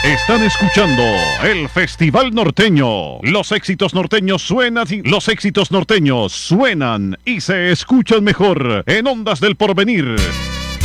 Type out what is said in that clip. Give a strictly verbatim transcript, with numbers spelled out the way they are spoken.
Están escuchando el Festival Norteño. Los éxitos norteños suenan y los éxitos norteños suenan y se escuchan mejor en Ondas del Porvenir.